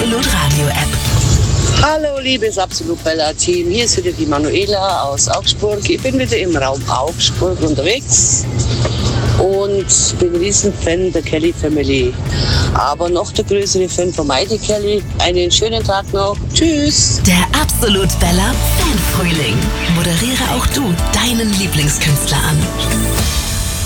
Absolut Radio App. Hallo, liebes Absolut Bella Team. Hier ist wieder die Manuela aus Augsburg. Ich bin wieder im Raum Augsburg unterwegs und bin ein Riesenfan der Kelly Family. Aber noch der größere Fan von Maite Kelly. Einen schönen Tag noch. Tschüss. Der Absolut Bella Fanfrühling. Moderiere auch du deinen Lieblingskünstler an.